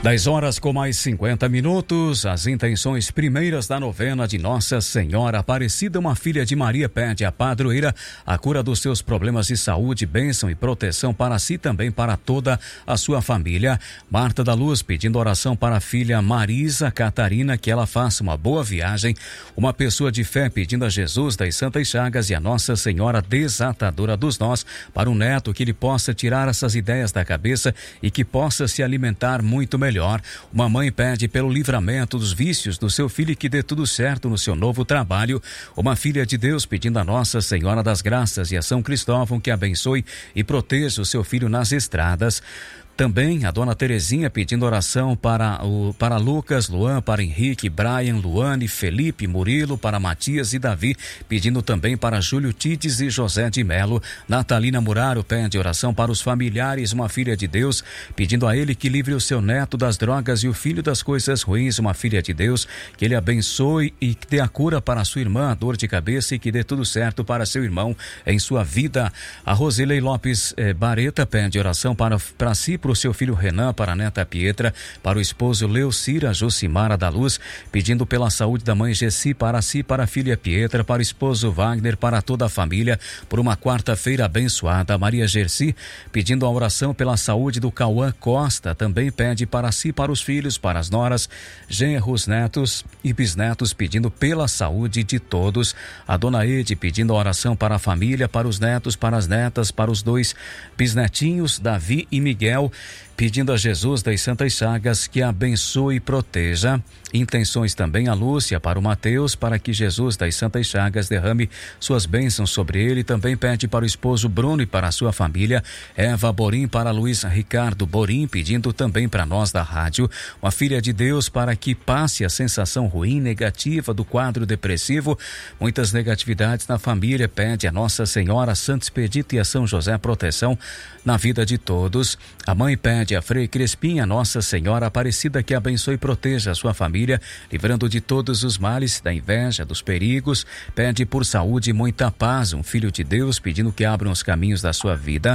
10 horas com mais 50 minutos, as intenções primeiras da novena de Nossa Senhora Aparecida, uma filha de Maria, pede à padroeira a cura dos seus problemas de saúde, bênção e proteção para si e também para toda a sua família. Marta da Luz pedindo oração para a filha Marisa Catarina, que ela faça uma boa viagem. Uma pessoa de fé pedindo a Jesus das Santas Chagas e a Nossa Senhora Desatadora dos Nós para o neto, que ele possa tirar essas ideias da cabeça e que possa se alimentar muito melhor. Uma mãe pede pelo livramento dos vícios do seu filho e que dê tudo certo no seu novo trabalho. Uma filha de Deus pedindo a Nossa Senhora das Graças e a São Cristóvão que abençoe e proteja o seu filho nas estradas. Também a dona Terezinha pedindo oração para Lucas, Luan, para Henrique, Brian, Luane, Felipe, Murilo, para Matias e Davi, pedindo também para Júlio Tides e José de Melo. Natalina Muraro pede oração para os familiares, uma filha de Deus, pedindo a ele que livre o seu neto das drogas e o filho das coisas ruins, uma filha de Deus, que ele abençoe e que dê a cura para sua irmã, a dor de cabeça, e que dê tudo certo para seu irmão em sua vida. A Rosilei Lopes Bareta pede oração para si, para o seu filho Renan, para a neta Pietra, para o esposo Leucira Josimara da Luz, pedindo pela saúde da mãe Gessi, para si, para a filha Pietra, para o esposo Wagner, para toda a família, por uma quarta-feira abençoada. Maria Gersi pedindo a oração pela saúde do Cauã Costa, também pede para si, para os filhos, para as noras, genros, netos e bisnetos, pedindo pela saúde de todos. A dona Ede pedindo a oração para a família, para os netos, para as netas, para os 2 bisnetinhos, Davi e Miguel, pedindo a Jesus das Santas Chagas que abençoe e proteja. Intenções também a Lúcia para o Mateus, para que Jesus das Santas Chagas derrame suas bênçãos sobre ele. Também pede para o esposo Bruno e para a sua família. Eva Borim para Luiz Ricardo Borim, pedindo também para nós da rádio. Uma filha de Deus para que passe a sensação ruim, negativa do quadro depressivo. Muitas negatividades na família, pede a Nossa Senhora, Santo Expedito e a São José proteção na vida de todos. A mãe pede a Frei Crespim, a Nossa Senhora Aparecida, que abençoe e proteja a sua família, livrando de todos os males, da inveja, dos perigos. Pede por saúde e muita paz. Um filho de Deus pedindo que abram os caminhos da sua vida,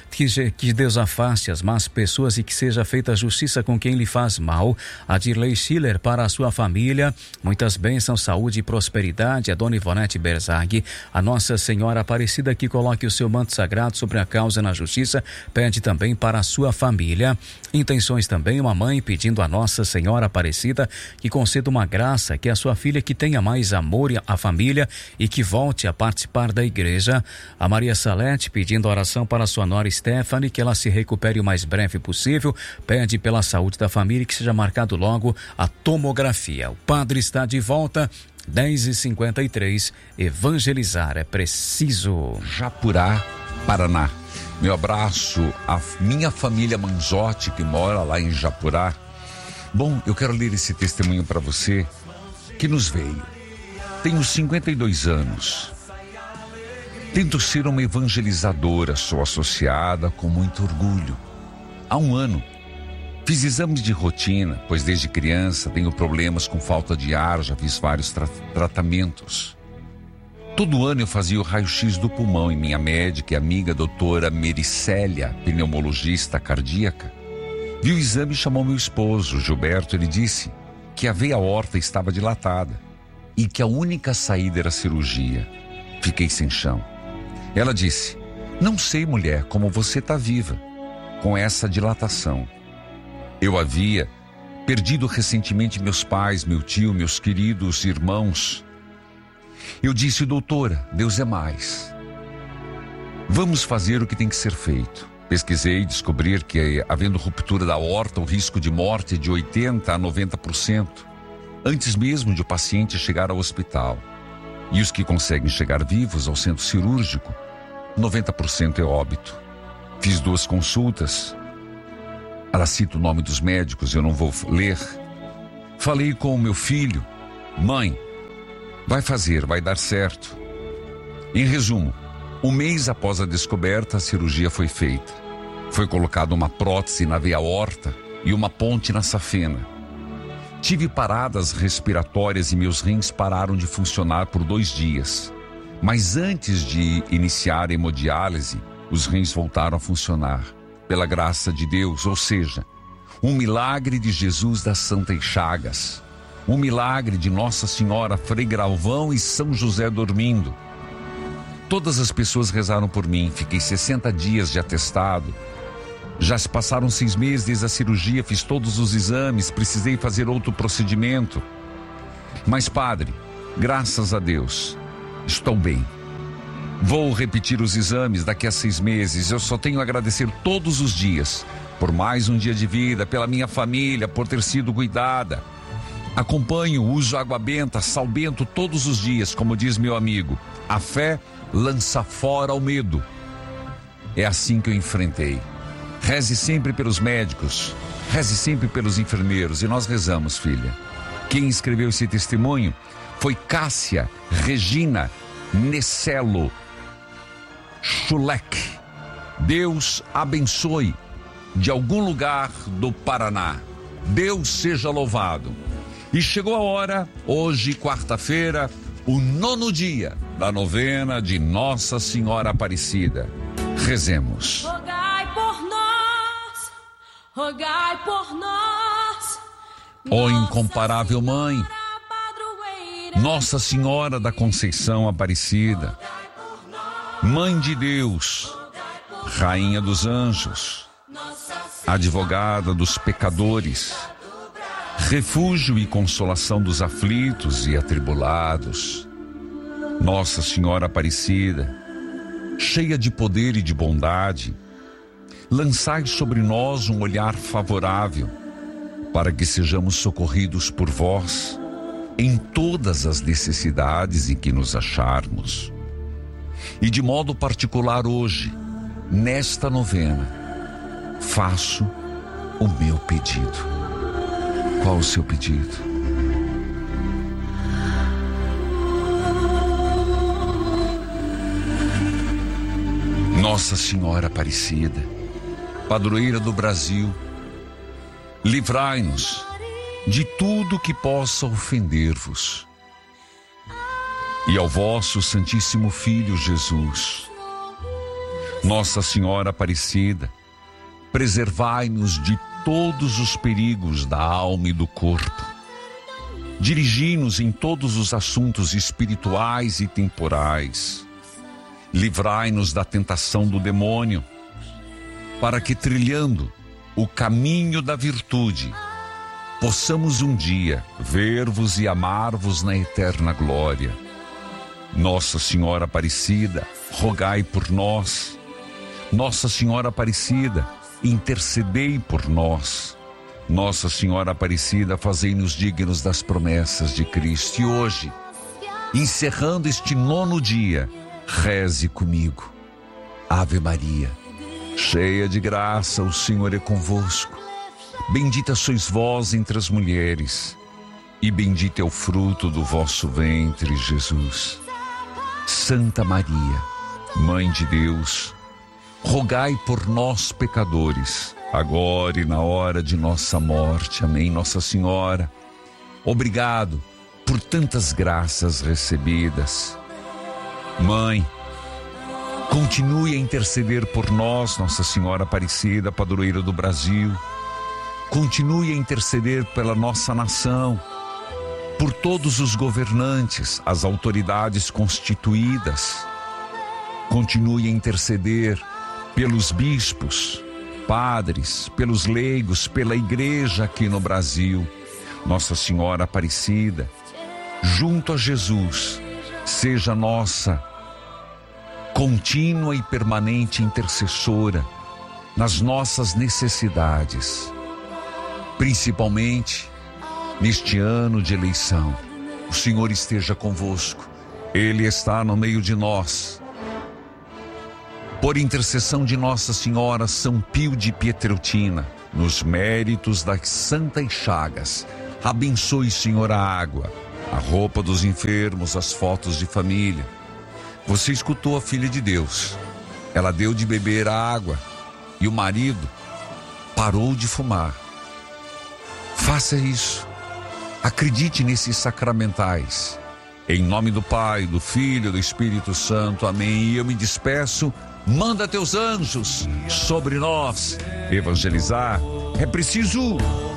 que Deus afaste as más pessoas e que seja feita justiça com quem lhe faz mal. A Dirley Schiller para a sua família, muitas bênçãos, saúde e prosperidade. A dona Ivonete Berzag, a Nossa Senhora Aparecida, que coloque o seu manto sagrado sobre a causa na justiça, pede também para a sua família. Intenções também, uma mãe pedindo a Nossa Senhora Aparecida que conceda uma graça, que a sua filha que tenha mais amor à família e que volte a participar da igreja. A Maria Salete pedindo oração para a sua nora Stephanie, que ela se recupere o mais breve possível, pede pela saúde da família que seja marcado logo a tomografia. O padre está de volta, 10h53, evangelizar é preciso. Japurá, Paraná. Meu abraço à minha família Manzotti, que mora lá em Japurá. Bom, eu quero ler esse testemunho para você que nos veio. Tenho 52 anos. Tento ser uma evangelizadora, sou associada com muito orgulho. Há 1 ano, fiz exames de rotina, pois desde criança tenho problemas com falta de ar, já fiz vários tratamentos. Todo ano eu fazia o raio-x do pulmão e minha médica e amiga doutora Mericélia, pneumologista cardíaca, viu o exame e chamou meu esposo, Gilberto. Ele disse que a veia aorta estava dilatada e que a única saída era a cirurgia. Fiquei sem chão. Ela disse: não sei, mulher, como você está viva com essa dilatação. Eu havia perdido recentemente meus pais, meu tio, meus queridos irmãos. Eu disse: doutora, Deus é mais. Vamos fazer o que tem que ser feito. Pesquisei e descobri que, havendo ruptura da aorta, o risco de morte é de 80% a 90%, antes mesmo de o paciente chegar ao hospital. E os que conseguem chegar vivos ao centro cirúrgico, 90% é óbito. Fiz 2 consultas. Ela cita o nome dos médicos, eu não vou ler. Falei com o meu filho: mãe, vai dar certo. Em resumo, 1 mês após a descoberta, a cirurgia foi feita. Foi colocada uma prótese na veia aorta e uma ponte na safena. Tive paradas respiratórias e meus rins pararam de funcionar por 2 dias. Mas antes de iniciar a hemodiálise, os rins voltaram a funcionar, pela graça de Deus, ou seja, Um milagre de Jesus das Santas Chagas. Um milagre de Nossa Senhora, Frei Galvão e São José dormindo. Todas as pessoas rezaram por mim. Fiquei 60 dias de atestado. Já se passaram 6 meses desde a cirurgia, fiz todos os exames, precisei fazer outro procedimento. Mas, padre, graças a Deus, estou bem. Vou repetir os exames daqui a 6 meses. Eu só tenho a agradecer todos os dias por mais um dia de vida, pela minha família, por ter sido cuidada. Acompanho, uso água benta, sal bento todos os dias, como diz meu amigo. A fé lança fora o medo. É assim que eu enfrentei. Reze sempre pelos médicos, reze sempre pelos enfermeiros. E nós rezamos, filha. Quem escreveu esse testemunho foi Cássia Regina Necelo Schulek. Deus abençoe, de algum lugar do Paraná. Deus seja louvado. E chegou a hora, hoje, quarta-feira, o 9º dia da novena de Nossa Senhora Aparecida. Rezemos. Rogai por nós, rogai por nós. Ó incomparável Mãe, Nossa Senhora da Conceição Aparecida, Mãe de Deus, Rainha dos Anjos, advogada dos pecadores, refúgio e consolação dos aflitos e atribulados. Nossa Senhora Aparecida, cheia de poder e de bondade, lançai sobre nós um olhar favorável, para que sejamos socorridos por vós em todas as necessidades em que nos acharmos. E de modo particular hoje, nesta novena, faço o meu pedido. Qual o seu pedido? Nossa Senhora Aparecida, padroeira do Brasil, livrai-nos de tudo que possa ofender-vos. E ao vosso Santíssimo Filho Jesus, Nossa Senhora Aparecida, preservai-nos de todos os perigos da alma e do corpo. Dirigi-nos em todos os assuntos espirituais e temporais. Livrai-nos da tentação do demônio, para que, trilhando o caminho da virtude, possamos um dia ver-vos e amar-vos na eterna glória. Nossa Senhora Aparecida, rogai por nós. Nossa Senhora Aparecida, intercedei por nós. Nossa Senhora Aparecida, fazei-nos dignos das promessas de Cristo. E hoje, encerrando este 9º dia, reze comigo. Ave Maria, cheia de graça, o Senhor é convosco. Bendita sois vós entre as mulheres, e bendito é o fruto do vosso ventre, Jesus. Santa Maria, Mãe de Deus, rogai por nós, pecadores, agora e na hora de nossa morte. Amém. Nossa Senhora, obrigado por tantas graças recebidas. Mãe, continue a interceder por nós, Nossa Senhora Aparecida, padroeira do Brasil. Continue a interceder pela nossa nação, por todos os governantes, as autoridades constituídas. Continue a interceder pelos bispos, padres, pelos leigos, pela igreja aqui no Brasil. Nossa Senhora Aparecida, junto a Jesus, seja nossa contínua e permanente intercessora nas nossas necessidades, principalmente neste ano de eleição. O Senhor esteja convosco, Ele está no meio de nós. Por intercessão de Nossa Senhora São Pio de Pietreutina, nos méritos das Santas Chagas, abençoe, Senhor, a água, a roupa dos enfermos, as fotos de família. Você escutou a filha de Deus. Ela deu de beber a água e o marido parou de fumar. Faça isso. Acredite nesses sacramentais. Em nome do Pai, do Filho e do Espírito Santo. Amém. E eu me despeço. Manda teus anjos sobre nós evangelizar, É preciso